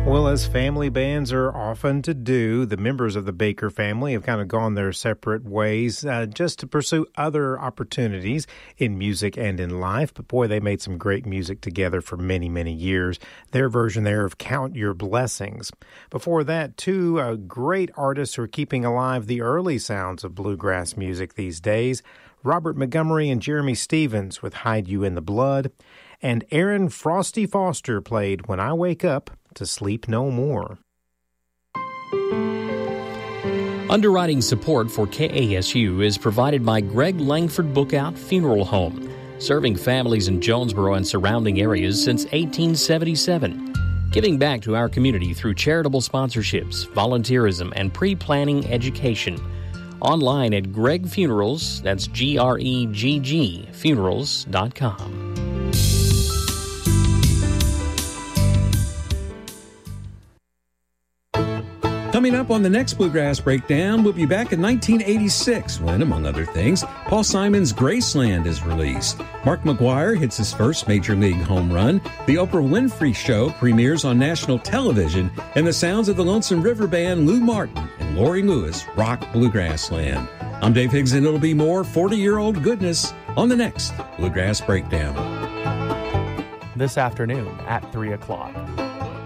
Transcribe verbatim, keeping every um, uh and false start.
Well, as family bands are often to do, the members of the Baker family have kind of gone their separate ways uh, just to pursue other opportunities in music and in life. But boy, they made some great music together for many, many years. Their version there of Count Your Blessings. Before that, two uh, great artists who are keeping alive the early sounds of bluegrass music these days. Robert Montgomery and Jeremy Stevens with Hide You in the Blood. And Aaron Frosty Foster played When I Wake Up to Sleep No More. Underwriting support for K A S U is provided by Greg Langford Bookout Funeral Home, serving families in Jonesboro and surrounding areas since eighteen seventy-seven. Giving back to our community through charitable sponsorships, volunteerism, and pre-planning education. Online at Greg Funerals, that's G R E G G, funerals dot com. Coming up on the next Bluegrass Breakdown, we'll be back in nineteen eighty-six when, among other things, Paul Simon's Graceland is released. Mark McGwire hits his first Major League home run. The Oprah Winfrey Show premieres on national television, and the sounds of the Lonesome River Band, Lou Martin and Lori Lewis, rock Bluegrass Land. I'm Dave Higgs, and it'll be more forty-year-old goodness on the next Bluegrass Breakdown. This afternoon at three o'clock.